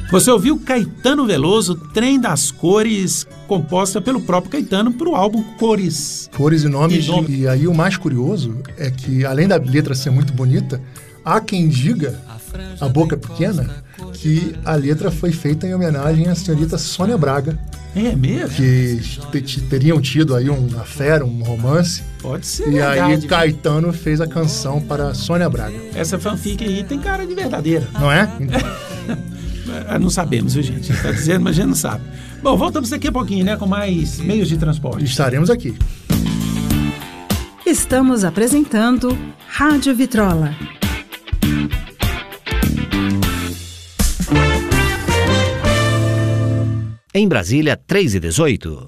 Você ouviu Caetano Veloso, Trem das Cores, composta pelo próprio Caetano para o álbum Cores. Cores e Nomes. E aí o mais curioso é que, além da letra ser muito bonita, há quem diga, a boca pequena, que a letra foi feita em homenagem à senhorita Sônia Braga. É mesmo? Que teriam tido aí uma fera, um romance. Pode ser. E aí Caetano fez a canção para Sônia Braga. Essa fanfic aí tem cara de verdadeira. Não é? Então. Não sabemos, viu, gente? Está dizendo, mas a gente não sabe. Bom, voltamos daqui a pouquinho, né? Com mais meios de transporte. Estaremos aqui. Estamos apresentando Rádio Vitrola. Em Brasília, 3h18.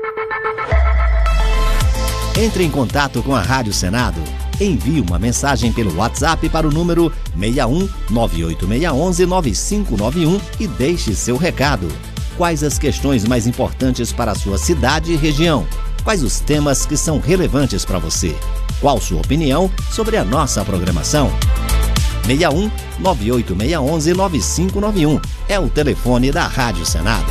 Entre em contato com a Rádio Senado. Envie uma mensagem pelo WhatsApp para o número 61 98611 9591 e deixe seu recado. Quais as questões mais importantes para a sua cidade e região? Quais os temas que são relevantes para você? Qual sua opinião sobre a nossa programação? 61 98611 9591 é o telefone da Rádio Senado.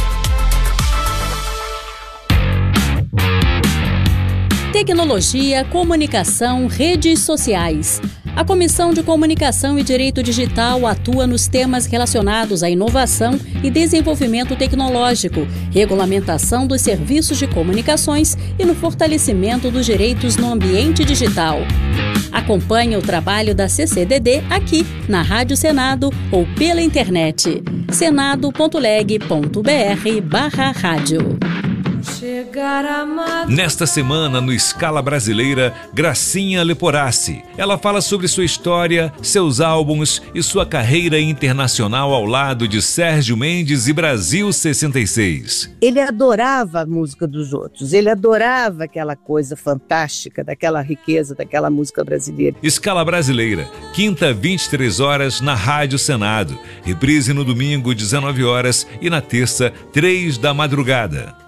Tecnologia, comunicação, redes sociais. A Comissão de Comunicação e Direito Digital atua nos temas relacionados à inovação e desenvolvimento tecnológico, regulamentação dos serviços de comunicações e no fortalecimento dos direitos no ambiente digital. Acompanhe o trabalho da CCDD aqui na Rádio Senado ou pela internet senado.leg.br/rádio. Nesta semana, no Escala Brasileira, Gracinha Leporassi. Ela fala sobre sua história, seus álbuns e sua carreira internacional ao lado de Sérgio Mendes e Brasil 66. Ele adorava a música dos outros, ele adorava aquela coisa fantástica, daquela riqueza, daquela música brasileira. Escala Brasileira, quinta, 23 horas, na Rádio Senado. Reprise no domingo, 19 horas e na terça, 3 da madrugada.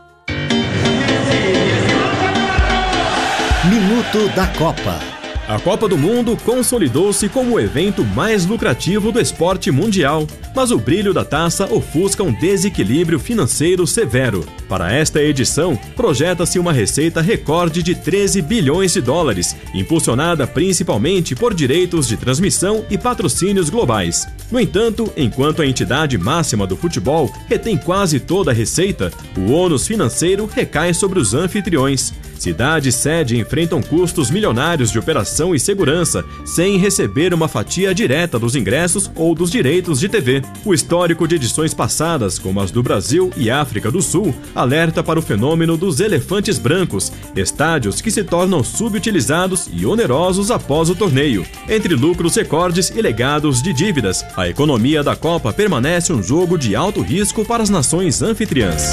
Minuto da Copa. A Copa do Mundo consolidou-se como o evento mais lucrativo do esporte mundial, mas o brilho da taça ofusca um desequilíbrio financeiro severo. Para esta edição, projeta-se uma receita recorde de 13 bilhões de dólares, impulsionada principalmente por direitos de transmissão e patrocínios globais. No entanto, enquanto a entidade máxima do futebol retém quase toda a receita, o ônus financeiro recai sobre os anfitriões. Cidade e sede enfrentam custos milionários de operação e segurança, sem receber uma fatia direta dos ingressos ou dos direitos de TV. O histórico de edições passadas, como as do Brasil e África do Sul, alerta para o fenômeno dos elefantes brancos, estádios que se tornam subutilizados e onerosos após o torneio. Entre lucros recordes e legados de dívidas, a economia da Copa permanece um jogo de alto risco para as nações anfitriãs.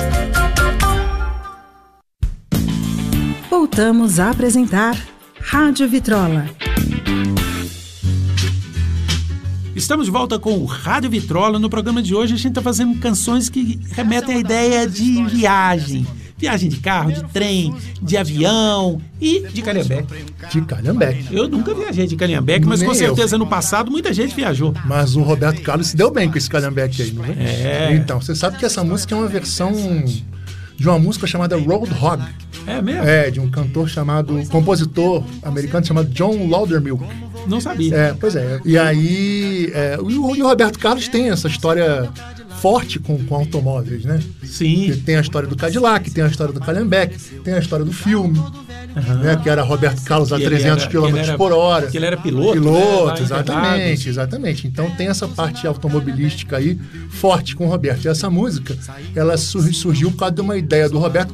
Voltamos a apresentar Rádio Vitrola. Estamos de volta com o Rádio Vitrola. No programa de hoje a gente está fazendo canções que remetem à ideia de viagem. Viagem de carro, de trem, de avião e de calhambeque. De calhambeque. Eu nunca viajei de calhambeque, mas com certeza no passado muita gente viajou. Mas o Roberto Carlos se deu bem com esse calhambeque aí, não é? É. Então, você sabe que essa música é uma versão de uma música chamada Roadhog. É mesmo? É, de um compositor americano chamado John Loudermilk. Não sabia. É, pois é. E aí, o Roberto Carlos tem essa história forte com automóveis, né? Sim. Ele tem a história do Cadillac, tem a história do calhambeque, tem a história do filme, né? Que era Roberto Carlos a 300 km por hora. Que ele era piloto. Piloto, né? exatamente. Então tem essa parte automobilística aí forte com o Roberto. E essa música, ela surgiu por causa de uma ideia do Roberto